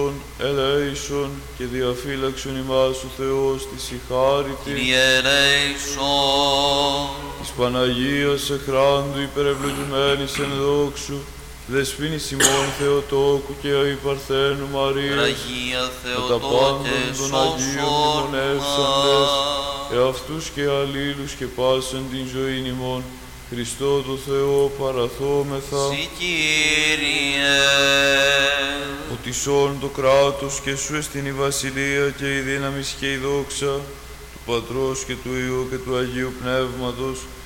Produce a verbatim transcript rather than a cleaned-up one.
Χριστόν, ελέησον και διαφύλαξον ημάς ο Θεός της η χάριτη. Κύριε ελέησον. Της Παναγίας εχράντου υπερευλογημένης εν δόξου, δεσποίνης ημών Θεοτόκου και αϊπαρθένου Μαρίας, Αγία με τα πάντων των Αγίων μνημονεύσαντες, εαυτούς και αλλήλους και πάσαν την ζωήν ημών, Χριστό το Θεό παραθόμεθα. Συ Κύριε. Ότι σών το κράτος και σου εστιν η βασιλεία και η δύναμις και η δόξα του Πατρός και του Υιού και του Αγίου Πνεύματος,